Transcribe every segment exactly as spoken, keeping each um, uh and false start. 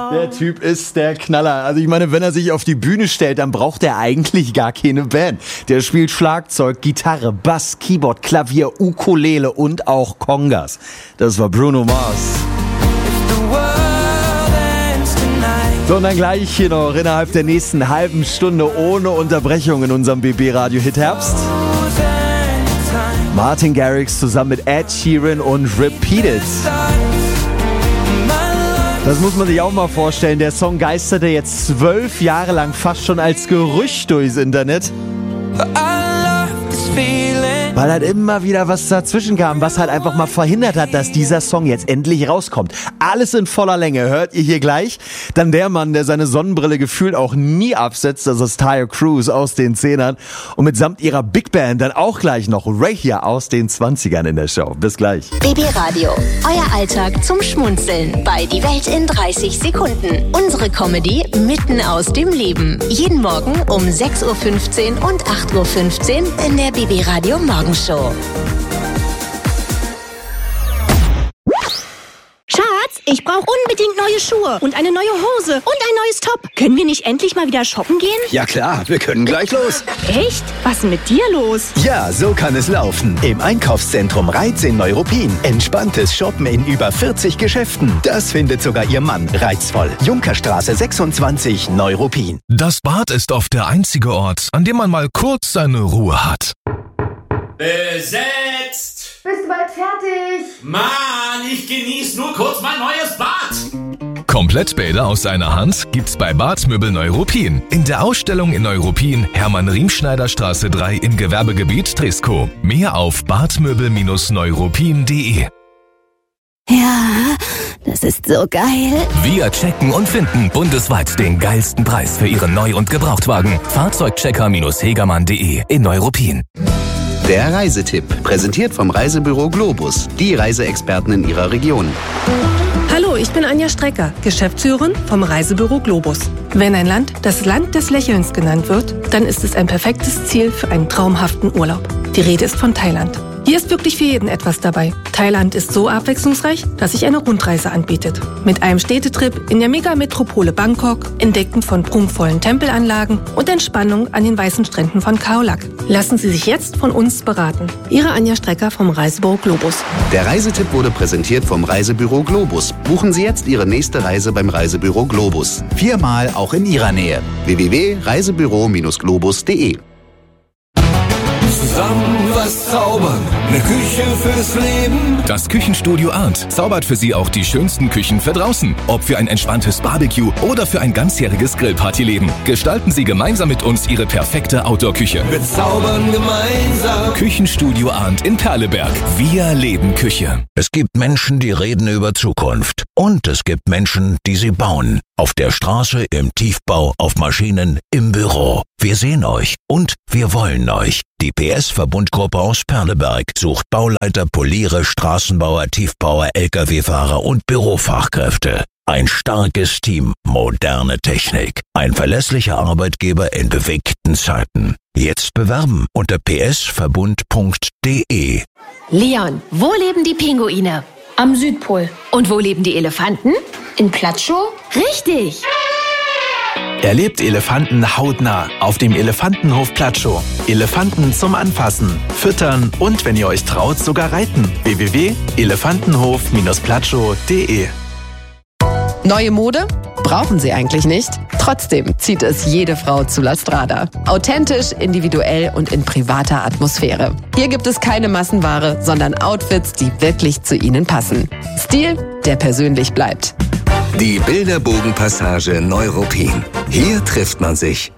Der Typ ist der Knaller. Also ich meine, wenn er sich auf die Bühne stellt, dann braucht er eigentlich gar keine Band. Der spielt Schlagzeug, Gitarre, Bass, Keyboard, Klavier, Ukulele und auch Congas. Das war Bruno Mars. So, und dann gleich hier noch innerhalb der nächsten halben Stunde ohne Unterbrechung in unserem B B-Radio Hit Herbst. Martin Garrix zusammen mit Ed Sheeran und Repeat It. Das muss man sich auch mal vorstellen. Der Song geisterte jetzt zwölf Jahre lang fast schon als Gerücht durchs Internet. Weil halt immer wieder was dazwischen kam, was halt einfach mal verhindert hat, dass dieser Song jetzt endlich rauskommt. Alles in voller Länge, hört ihr hier gleich. Dann der Mann, der seine Sonnenbrille gefühlt auch nie absetzt, das ist Taio Cruz aus den Zehnern. Und mitsamt ihrer Big Band dann auch gleich noch Ray hier aus den Zwanzigern in der Show. Bis gleich. B B Radio, euer Alltag zum Schmunzeln bei Die Welt in dreißig Sekunden. Unsere Comedy mitten aus dem Leben. Jeden Morgen um sechs Uhr fünfzehn und acht Uhr fünfzehn in der B B Radio Morgenshow. Schatz, ich brauche unbedingt neue Schuhe und eine neue Hose und ein neues Top. Können wir nicht endlich mal wieder shoppen gehen? Ja klar, wir können gleich los. Echt? Was ist denn mit dir los? Ja, so kann es laufen. Im Einkaufszentrum Reiz in Neuruppin. Entspanntes Shoppen in über vierzig Geschäften. Das findet sogar Ihr Mann reizvoll. Junkerstraße sechsundzwanzig, Neuruppin. Das Bad ist oft der einzige Ort, an dem man mal kurz seine Ruhe hat. Besetzt! Bist du bald fertig? Mann, ich genieße nur kurz mein neues Bad. Komplettbäder aus einer Hand gibt's bei Badmöbel Neuruppin. In der Ausstellung in Neuruppin, Hermann-Riemschneider-Straße drei im Gewerbegebiet Triskow. Mehr auf badmöbel Neuruppin punkt de. Ja, das ist so geil. Wir checken und finden bundesweit den geilsten Preis für Ihren Neu- und Gebrauchtwagen. Fahrzeugchecker Hegermann punkt de in Neuruppin. Der Reisetipp, präsentiert vom Reisebüro Globus, die Reiseexperten in Ihrer Region. Hallo, ich bin Anja Strecker, Geschäftsführerin vom Reisebüro Globus. Wenn ein Land das Land des Lächelns genannt wird, dann ist es ein perfektes Ziel für einen traumhaften Urlaub. Die Rede ist von Thailand. Hier ist wirklich für jeden etwas dabei. Thailand ist so abwechslungsreich, dass sich eine Rundreise anbietet. Mit einem Städtetrip in der Megametropole Bangkok, Entdecken von prunkvollen Tempelanlagen und Entspannung an den weißen Stränden von Khao Lak. Lassen Sie sich jetzt von uns beraten. Ihre Anja Strecker vom Reisebüro Globus. Der Reisetipp wurde präsentiert vom Reisebüro Globus. Buchen Sie jetzt Ihre nächste Reise beim Reisebüro Globus. Viermal auch in Ihrer Nähe. w w w punkt reisebüro globus punkt de. Zusammen was zaubern, eine Küche fürs Leben. Das Küchenstudio Arndt zaubert für Sie auch die schönsten Küchen für draußen. Ob für ein entspanntes Barbecue oder für ein ganzjähriges Grillpartyleben. Gestalten Sie gemeinsam mit uns Ihre perfekte Outdoor-Küche. Wir zaubern gemeinsam. Küchenstudio Arndt in Perleberg. Wir leben Küche. Es gibt Menschen, die reden über Zukunft. Und es gibt Menschen, die sie bauen. Auf der Straße, im Tiefbau, auf Maschinen, im Büro. Wir sehen euch und wir wollen euch. Die P S-Verbundgruppe aus Perleberg sucht Bauleiter, Poliere, Straßenbauer, Tiefbauer, L K W-Fahrer und Bürofachkräfte. Ein starkes Team, moderne Technik. Ein verlässlicher Arbeitgeber in bewegten Zeiten. Jetzt bewerben unter p s verbund punkt de. Leon, wo leben die Pinguine? Am Südpol. Und wo leben die Elefanten? In Platschow? Richtig! Erlebt Elefanten hautnah auf dem Elefantenhof Platschow. Elefanten zum Anfassen, Füttern und, wenn ihr euch traut, sogar reiten. w w w punkt elefantenhof platschow punkt de. Neue Mode? Brauchen Sie eigentlich nicht? Trotzdem zieht es jede Frau zu La Strada. Authentisch, individuell und in privater Atmosphäre. Hier gibt es keine Massenware, sondern Outfits, die wirklich zu Ihnen passen. Stil, der persönlich bleibt. Die Bilderbogenpassage Neuruppin. Hier trifft man sich.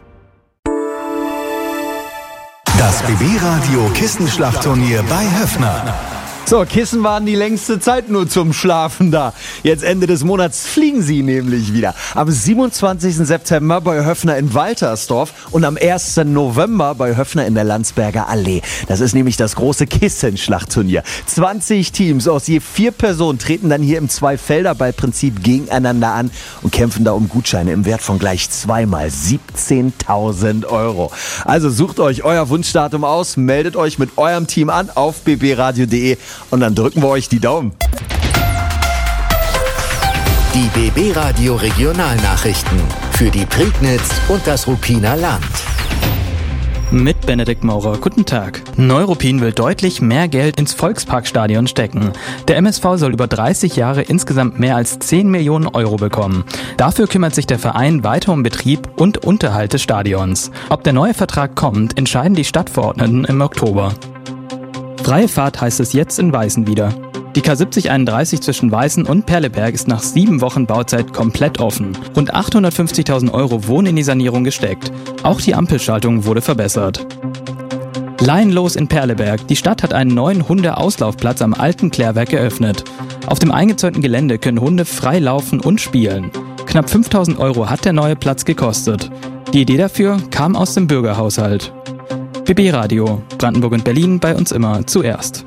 Das B B-Radio Kissenschlachtturnier bei Höffner. So, Kissen waren die längste Zeit nur zum Schlafen da. Jetzt Ende des Monats fliegen sie nämlich wieder. Am siebenundzwanzigsten September bei Höffner in Waltersdorf und am ersten November bei Höffner in der Landsberger Allee. Das ist nämlich das große Kissenschlachtturnier. zwanzig Teams aus je vier Personen treten dann hier im Zwei-Felder-Ball-Prinzip gegeneinander an und kämpfen da um Gutscheine im Wert von gleich zweimal siebzehntausend Euro. Also sucht euch euer Wunschdatum aus, meldet euch mit eurem Team an auf b b radio punkt de. Und dann drücken wir euch die Daumen. Die B B Radio Regionalnachrichten für die Prignitz und das Ruppiner Land. Mit Benedikt Maurer. Guten Tag. Neuruppin will deutlich mehr Geld ins Volksparkstadion stecken. Der M S V soll über dreißig Jahre insgesamt mehr als zehn Millionen Euro bekommen. Dafür kümmert sich der Verein weiter um Betrieb und Unterhalt des Stadions. Ob der neue Vertrag kommt, entscheiden die Stadtverordneten im Oktober. Freie Fahrt heißt es jetzt in Weißen wieder. Die K siebzig einunddreißig zwischen Weißen und Perleberg ist nach sieben Wochen Bauzeit komplett offen. Rund achthundertfünfzigtausend Euro wurden in die Sanierung gesteckt. Auch die Ampelschaltung wurde verbessert. Laienlos in Perleberg. Die Stadt hat einen neuen Hundeauslaufplatz am alten Klärwerk eröffnet. Auf dem eingezäunten Gelände können Hunde frei laufen und spielen. Knapp fünftausend Euro hat der neue Platz gekostet. Die Idee dafür kam aus dem Bürgerhaushalt. B B Radio, Brandenburg und Berlin, bei uns immer zuerst.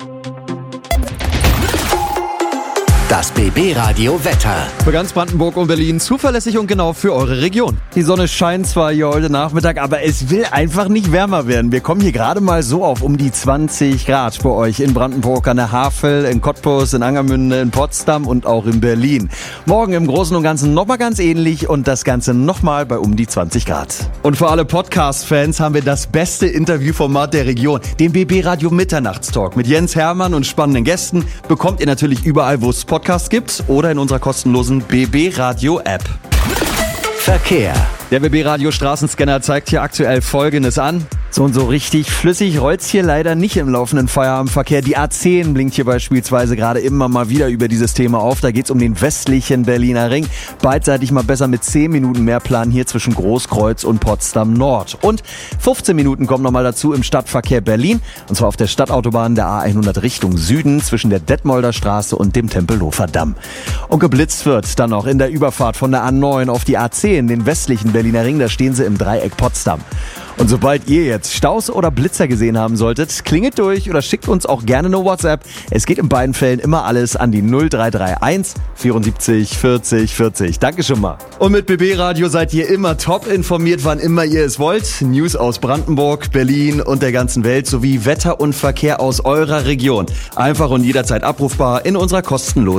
Das B B Radio Wetter. Für ganz Brandenburg und Berlin zuverlässig und genau für eure Region. Die Sonne scheint zwar hier heute Nachmittag, aber es will einfach nicht wärmer werden. Wir kommen hier gerade mal so auf um die zwanzig Grad bei euch in Brandenburg an der Havel, in Cottbus, in Angermünde, in Potsdam und auch in Berlin. Morgen im Großen und Ganzen nochmal ganz ähnlich und das Ganze nochmal bei um die zwanzig Grad. Und für alle Podcast-Fans haben wir das beste Interviewformat der Region, den B B Radio Mitternachtstalk mit Jens Hermann und spannenden Gästen. Bekommt ihr natürlich überall, wo es Podcast gibt oder in unserer kostenlosen B B Radio App. Verkehr. Der B B Radio Straßenscanner zeigt hier aktuell Folgendes an. So und so richtig flüssig rollt's hier leider nicht im laufenden Feierabendverkehr. Die A zehn blinkt hier beispielsweise gerade immer mal wieder über dieses Thema auf. Da geht's um den westlichen Berliner Ring. Beidseitig mal besser mit zehn Minuten mehr planen hier zwischen Großkreuz und Potsdam Nord. Und fünfzehn Minuten kommen nochmal dazu im Stadtverkehr Berlin. Und zwar auf der Stadtautobahn der A hundert Richtung Süden zwischen der Detmolder Straße und dem Tempelhofer Damm. Und geblitzt wird dann noch in der Überfahrt von der A neun auf die A zehn, den westlichen Berliner Ring. Da stehen sie im Dreieck Potsdam. Und sobald ihr jetzt Staus oder Blitzer gesehen haben solltet, klingelt durch oder schickt uns auch gerne eine WhatsApp. Es geht in beiden Fällen immer alles an die null drei drei eins vierundsiebzig vierzig vierzig. Danke schon mal. Und mit B B Radio seid ihr immer top informiert, wann immer ihr es wollt. News aus Brandenburg, Berlin und der ganzen Welt sowie Wetter und Verkehr aus eurer Region. Einfach und jederzeit abrufbar in unserer kostenlosen